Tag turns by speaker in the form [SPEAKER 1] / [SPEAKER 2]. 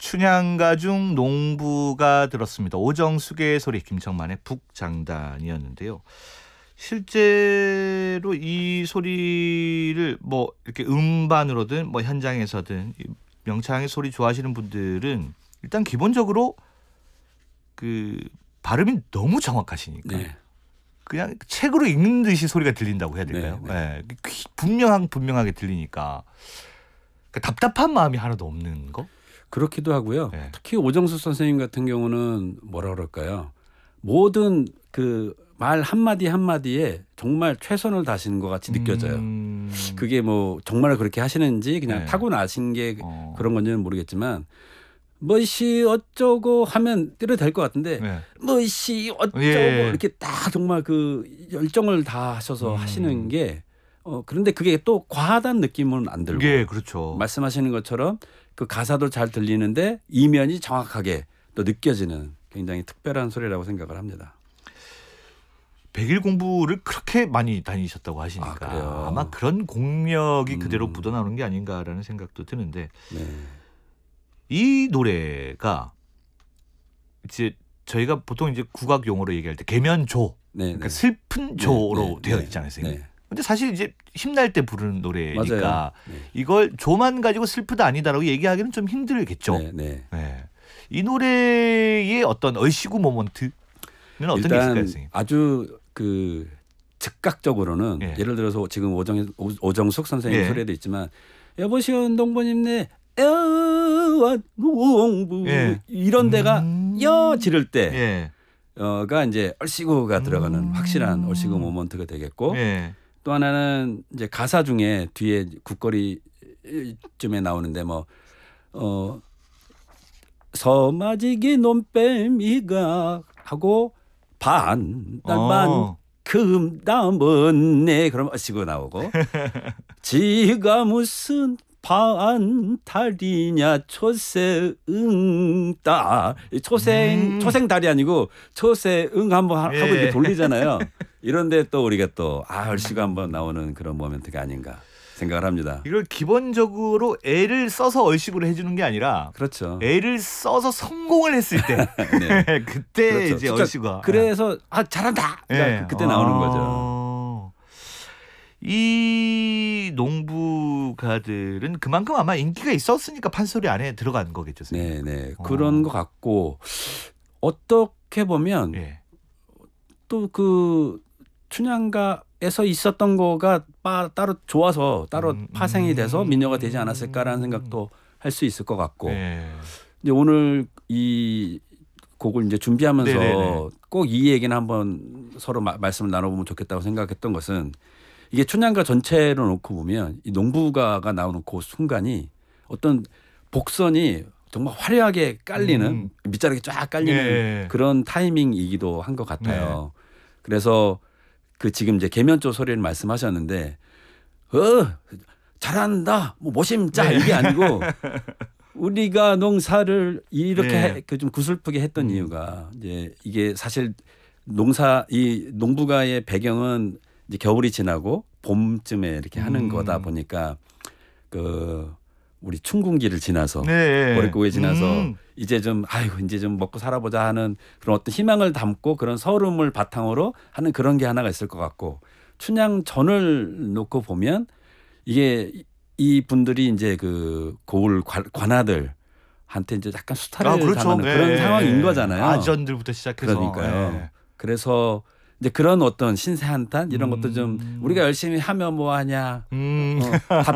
[SPEAKER 1] 춘향가 중 농부가 들었습니다. 오정숙의 소리, 김청만의 북장단이었는데요. 실제로 이 소리를 뭐 이렇게 음반으로든 뭐 현장에서든 명창의 소리 좋아하시는 분들은 일단 기본적으로 그 발음이 너무 정확하시니까
[SPEAKER 2] 네.
[SPEAKER 1] 그냥 책으로 읽는 듯이 소리가 들린다고 해야 될까요?
[SPEAKER 2] 네.
[SPEAKER 1] 네. 분명하게 들리니까 답답한 마음이 하나도 없는 거?
[SPEAKER 2] 그렇기도 하고요.
[SPEAKER 1] 네.
[SPEAKER 2] 특히 오정숙 선생님 같은 경우는 뭐라 그럴까요? 모든 그 말 한마디 한마디에 정말 최선을 다하시는 것 같이 느껴져요. 그게 뭐 정말 그렇게 하시는지 그냥
[SPEAKER 1] 네.
[SPEAKER 2] 타고나신 게 그런 건지는 모르겠지만 뭐시 어쩌고 하면 때려 될 것 같은데
[SPEAKER 1] 네.
[SPEAKER 2] 뭐시 어쩌고
[SPEAKER 1] 예.
[SPEAKER 2] 이렇게 딱 정말 그 열정을 다 하셔서 하시는 게 그런데 그게 또 과하다는 느낌은 안 들고
[SPEAKER 1] 예, 그렇죠.
[SPEAKER 2] 말씀하시는 것처럼 그 가사도 잘 들리는데 이면이 정확하게 또 느껴지는 굉장히 특별한 소리라고 생각을 합니다.
[SPEAKER 1] 100일 공부를 그렇게 많이 다니셨다고 하시니까
[SPEAKER 2] 그래요?
[SPEAKER 1] 아마 그런 공력이 그대로 묻어나오는 게 아닌가라는 생각도 드는데
[SPEAKER 2] 네.
[SPEAKER 1] 이 노래가 이제 저희가 보통 이제 국악 용어로 얘기할 때 계면조,
[SPEAKER 2] 네,
[SPEAKER 1] 그러니까
[SPEAKER 2] 네.
[SPEAKER 1] 슬픈 조로
[SPEAKER 2] 네, 네,
[SPEAKER 1] 되어
[SPEAKER 2] 네.
[SPEAKER 1] 있잖아요, 선생님.
[SPEAKER 2] 네.
[SPEAKER 1] 근데 사실 이제 힘날 때 부르는 노래니까
[SPEAKER 2] 맞아요. 네.
[SPEAKER 1] 이걸 조만 가지고 슬프다 아니다라고 얘기하기는 좀 힘들겠죠.
[SPEAKER 2] 네, 네.
[SPEAKER 1] 네. 이 노래의 어떤 얼씨구 모먼트는 어떤 게 있을까요,
[SPEAKER 2] 일단
[SPEAKER 1] 선생님?
[SPEAKER 2] 아주 그 즉각적으로는
[SPEAKER 1] 예.
[SPEAKER 2] 예를 들어서 지금 오정숙 선생님
[SPEAKER 1] 예.
[SPEAKER 2] 소리도 있지만 여보시오 농부님네 여와 농부
[SPEAKER 1] 예.
[SPEAKER 2] 이런 데가 여 지를
[SPEAKER 1] 예.
[SPEAKER 2] 때가 이제 얼씨구가 들어가는 확실한 얼씨구 모먼트가 되겠고
[SPEAKER 1] 예.
[SPEAKER 2] 또 하나는 이제 가사 중에 뒤에 국거리쯤에 나오는데 서마지기 논뱀이가 하고 반달만큼 남았네 그럼 얼씨구 나오고 지가 무슨 반달이냐 초세응다 초생달이 아니고 초세응 한번 하고 이렇게 돌리잖아요. 이런데 또 우리가 또 얼씨구 한번 나오는 그런 모멘트가 아닌가 생각을 합니다.
[SPEAKER 1] 이걸 기본적으로 애를 써서 얼씨구를 해주는 게 아니라
[SPEAKER 2] 그렇죠.
[SPEAKER 1] 애를 써서 성공을 했을 때
[SPEAKER 2] 네.
[SPEAKER 1] 그때
[SPEAKER 2] 그렇죠.
[SPEAKER 1] 이제 얼씨구가
[SPEAKER 2] 그래서 잘한다 그러니까 그때 나오는 거죠.
[SPEAKER 1] 이 농부가들은 그만큼 아마 인기가 있었으니까 판소리 안에 들어간 거겠죠. 선생님.
[SPEAKER 2] 네. 그런 것 같고 어떻게 보면
[SPEAKER 1] 예.
[SPEAKER 2] 또 그 춘향가에서 있었던 거가 따로 좋아서 따로 파생이 돼서 민요가 되지 않았을까라는 생각도 할 수 있을 것 같고 이제 오늘 이 곡을 이제 준비하면서
[SPEAKER 1] 네네네.
[SPEAKER 2] 꼭 이 얘기는 한번 서로 말씀을 나눠보면 좋겠다고 생각했던 것은 이게 춘향가 전체로 놓고 보면 이 농부가가 나오는 그 순간이 어떤 복선이 정말 화려하게 깔리는 밑자락이 쫙 깔리는 그런 타이밍이기도 한 것 같아요. 그래서 그 지금 이제 계면조 소리를 말씀하셨는데 잘한다 뭐 모심자 이게 아니고 우리가 농사를 이렇게 좀 구슬프게 했던 이유가 이제 이게 사실 이 농부가의 배경은 이제 겨울이 지나고 봄쯤에 이렇게 하는 거다 보니까 우리 춘궁기를 지나서 보릿고개 지나서 이제 좀 먹고 살아보자 하는 그런 어떤 희망을 담고 그런 서름을 바탕으로 하는 그런 게 하나가 있을 것 같고 춘향전을 놓고 보면 이게 이 분들이 이제 그 고을 관아들한테 이제 약간 수탈을 당하는 그런 상황인 거잖아요.
[SPEAKER 1] 아전들부터 시작해서.
[SPEAKER 2] 그러니까요. 그래서 이제 그런 어떤 신세 한탄 이런 것도 좀 우리가 열심히 하면 뭐 하냐